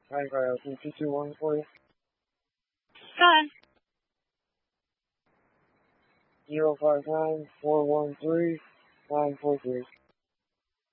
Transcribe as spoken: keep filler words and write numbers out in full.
Hi, Kyle. Can two two one for you? Go ahead. Zero five nine four one three nine four three.